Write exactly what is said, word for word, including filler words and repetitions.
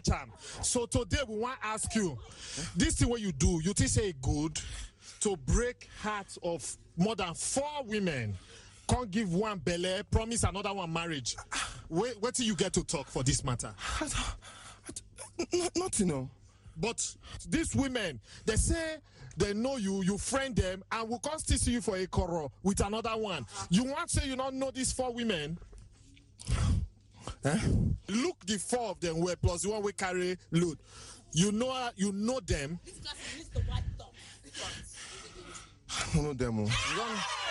Cham. So today we want to ask you, this thing what you do, you think say good to break hearts of more than four women, can't give one belle, promise another one marriage. Wait, wait till you get to talk for this matter. Nothing, no. But these women, they say they know you, you friend them, and will come still see you for a quarrel with another one. You want to say you don't know these four women? Eh? Look the four of them were plus the one we carry load. You know her, you know them. I don't know them. Oh.